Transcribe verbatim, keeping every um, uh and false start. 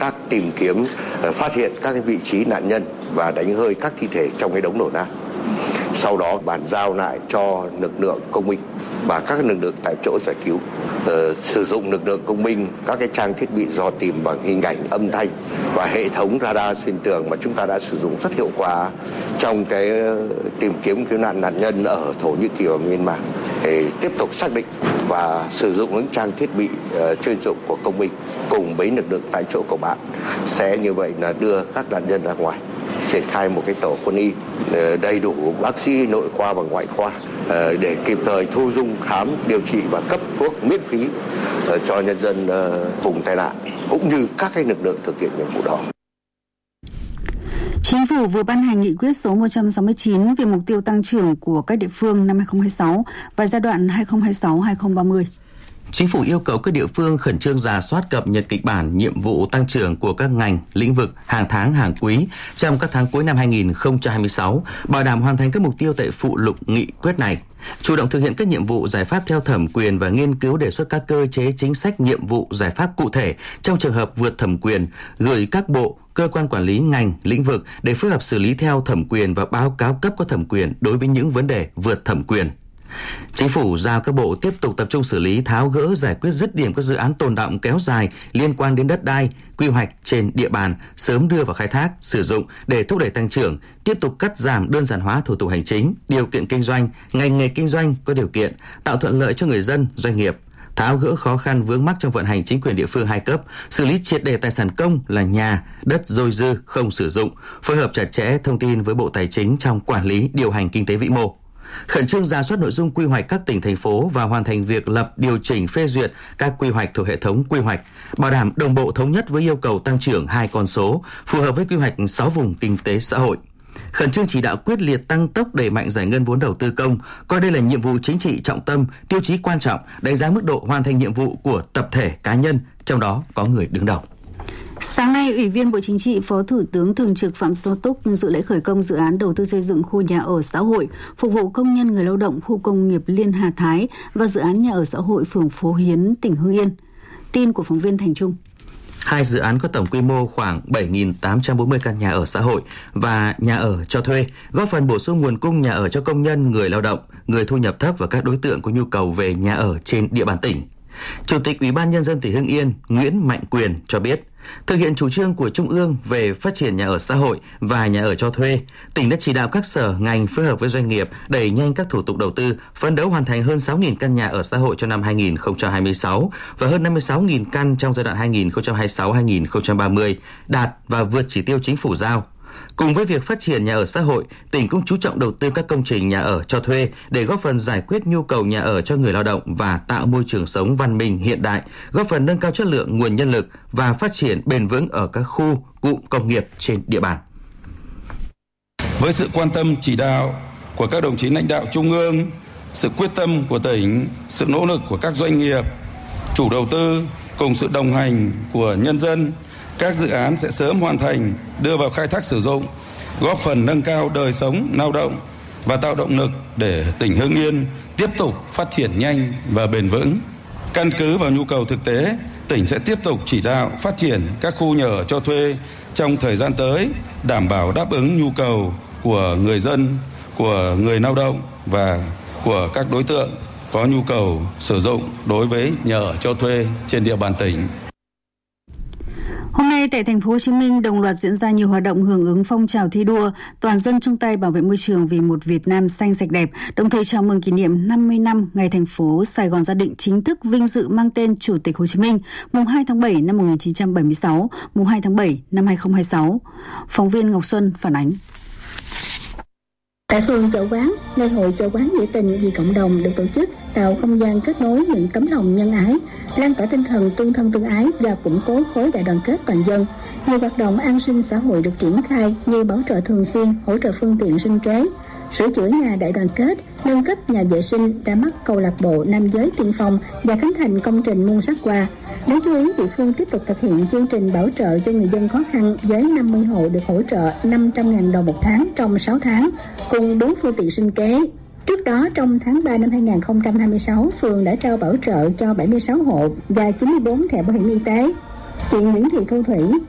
tác tìm kiếm, phát hiện các cái vị trí nạn nhân và đánh hơi các thi thể trong cái đống đổ nát. Sau đó bàn giao lại cho lực lượng công binh và các lực lượng tại chỗ giải cứu. Uh, sử dụng lực lượng công binh, các cái trang thiết bị dò tìm bằng hình ảnh, âm thanh và hệ thống radar xuyên tường mà chúng ta đã sử dụng rất hiệu quả trong cái tìm kiếm cứu nạn nạn nhân ở Thổ Nhĩ Kỳ và Myanmar, để tiếp tục xác định và sử dụng những trang thiết bị uh, chuyên dụng của công binh cùng với lực lượng tại chỗ của bạn sẽ như vậy là đưa các nạn nhân ra ngoài, triển khai một cái tổ quân y uh, đầy đủ bác sĩ nội khoa và ngoại khoa để kịp thời thu dung, khám, điều trị và cấp thuốc miễn phí cho nhân dân vùng tai nạn cũng như các cái lực lượng thực hiện nhiệm vụ đó. Chính phủ vừa ban hành nghị quyết số một trăm sáu mươi chín về mục tiêu tăng trưởng của các địa phương năm hai không hai sáu và giai đoạn hai không hai sáu đến hai không ba mươi. Chính phủ yêu cầu các địa phương khẩn trương rà soát cập nhật kịch bản nhiệm vụ tăng trưởng của các ngành, lĩnh vực hàng tháng, hàng quý trong các tháng cuối năm hai không hai sáu, bảo đảm hoàn thành các mục tiêu tại phụ lục nghị quyết này. Chủ động thực hiện các nhiệm vụ giải pháp theo thẩm quyền và nghiên cứu đề xuất các cơ chế chính sách, nhiệm vụ giải pháp cụ thể trong trường hợp vượt thẩm quyền, gửi các bộ, cơ quan quản lý ngành, lĩnh vực để phối hợp xử lý theo thẩm quyền và báo cáo cấp có thẩm quyền đối với những vấn đề vượt thẩm quyền. Chính phủ giao các bộ tiếp tục tập trung xử lý, tháo gỡ, giải quyết dứt điểm các dự án tồn đọng kéo dài liên quan đến đất đai, quy hoạch trên địa bàn, sớm đưa vào khai thác, sử dụng để thúc đẩy tăng trưởng, tiếp tục cắt giảm đơn giản hóa thủ tục hành chính, điều kiện kinh doanh, ngành nghề kinh doanh có điều kiện, tạo thuận lợi cho người dân, doanh nghiệp, tháo gỡ khó khăn vướng mắc trong vận hành chính quyền địa phương hai cấp, xử lý triệt để tài sản công là nhà, đất dôi dư không sử dụng, phối hợp chặt chẽ thông tin với Bộ Tài chính trong quản lý điều hành kinh tế vĩ mô. Khẩn trương rà soát nội dung quy hoạch các tỉnh, thành phố và hoàn thành việc lập, điều chỉnh, phê duyệt các quy hoạch thuộc hệ thống quy hoạch, bảo đảm đồng bộ thống nhất với yêu cầu tăng trưởng hai con số, phù hợp với quy hoạch sáu vùng kinh tế xã hội. Khẩn trương chỉ đạo quyết liệt tăng tốc đẩy mạnh giải ngân vốn đầu tư công, coi đây là nhiệm vụ chính trị trọng tâm, tiêu chí quan trọng, đánh giá mức độ hoàn thành nhiệm vụ của tập thể, cá nhân, trong đó có người đứng đầu. Sáng nay, Ủy viên Bộ Chính trị, Phó Thủ tướng Thường trực Phạm Xuân Túc dự lễ khởi công dự án đầu tư xây dựng khu nhà ở xã hội phục vụ công nhân người lao động khu công nghiệp Liên Hà Thái và dự án nhà ở xã hội phường Phố Hiến, tỉnh Hưng Yên. Tin của phóng viên Thành Trung. Hai dự án có tổng quy mô khoảng bảy nghìn tám trăm bốn mươi căn nhà ở xã hội và nhà ở cho thuê, góp phần bổ sung nguồn cung nhà ở cho công nhân, người lao động, người thu nhập thấp và các đối tượng có nhu cầu về nhà ở trên địa bàn tỉnh. Chủ tịch Ủy ban Nhân dân tỉnh Hưng Yên Nguyễn Mạnh Quyền cho biết, thực hiện chủ trương của Trung ương về phát triển nhà ở xã hội và nhà ở cho thuê, tỉnh đã chỉ đạo các sở, ngành phối hợp với doanh nghiệp đẩy nhanh các thủ tục đầu tư, phấn đấu hoàn thành hơn sáu nghìn căn nhà ở xã hội cho năm hai không hai sáu và hơn năm mươi sáu nghìn căn trong giai đoạn hai không hai sáu đến hai không ba mươi, đạt và vượt chỉ tiêu chính phủ giao. Cùng với việc phát triển nhà ở xã hội, tỉnh cũng chú trọng đầu tư các công trình nhà ở cho thuê để góp phần giải quyết nhu cầu nhà ở cho người lao động và tạo môi trường sống văn minh hiện đại, góp phần nâng cao chất lượng nguồn nhân lực và phát triển bền vững ở các khu, cụm công nghiệp trên địa bàn. Với sự quan tâm chỉ đạo của các đồng chí lãnh đạo trung ương, sự quyết tâm của tỉnh, sự nỗ lực của các doanh nghiệp, chủ đầu tư cùng sự đồng hành của nhân dân, các dự án sẽ sớm hoàn thành, đưa vào khai thác sử dụng, góp phần nâng cao đời sống lao động và tạo động lực để tỉnh Hưng Yên tiếp tục phát triển nhanh và bền vững. Căn cứ vào nhu cầu thực tế, tỉnh sẽ tiếp tục chỉ đạo phát triển các khu nhà ở cho thuê trong thời gian tới, đảm bảo đáp ứng nhu cầu của người dân, của người lao động và của các đối tượng có nhu cầu sử dụng đối với nhà ở cho thuê trên địa bàn tỉnh. Hôm nay tại thành phố Hồ Chí Minh đồng loạt diễn ra nhiều hoạt động hưởng ứng phong trào thi đua toàn dân chung tay bảo vệ môi trường vì một Việt Nam xanh sạch đẹp, đồng thời chào mừng kỷ niệm năm mươi năm ngày thành phố Sài Gòn Gia Định chính thức vinh dự mang tên Chủ tịch Hồ Chí Minh, mùng hai tháng bảy năm một nghìn chín trăm bảy mươi sáu, mùng hai tháng bảy năm hai không hai sáu. Phóng viên Ngọc Xuân phản ánh. Tại phường Chợ Quán, ngày hội Chợ Quán nghĩa tình vì cộng đồng được tổ chức, tạo không gian kết nối những tấm lòng nhân ái, lan tỏa tinh thần tương thân tương ái và củng cố khối đại đoàn kết toàn dân. Nhiều hoạt động an sinh xã hội được triển khai như bảo trợ thường xuyên, hỗ trợ phương tiện sinh kế, sửa chữa nhà đại đoàn kết, nâng cấp nhà vệ sinh, ra mắt câu lạc bộ nam giới tiên phong và khánh thành công trình muôn sắc quà. Đáng chú ý, địa phương tiếp tục thực hiện chương trình bảo trợ cho người dân khó khăn với năm mươi hộ được hỗ trợ năm trăm nghìn đồng một tháng trong sáu tháng, cùng bốn phương tiện sinh kế. Trước đó, trong tháng ba năm hai không hai sáu, phường đã trao bảo trợ cho bảy mươi sáu hộ và chín mươi bốn thẻ bảo hiểm y tế. Chị Nguyễn Thị Thu Thủy,